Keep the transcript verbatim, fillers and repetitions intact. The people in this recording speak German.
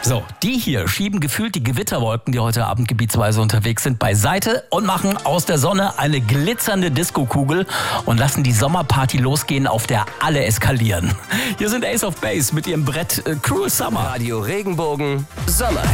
So, die hier schieben gefühlt die Gewitterwolken, die heute Abend gebietsweise unterwegs sind, beiseite und machen aus der Sonne eine glitzernde Diskokugel und lassen die Sommerparty losgehen, auf der alle eskalieren. Hier sind Ace of Base mit ihrem Brett äh, Cruel Summer. Radio Regenbogen Sommerhit.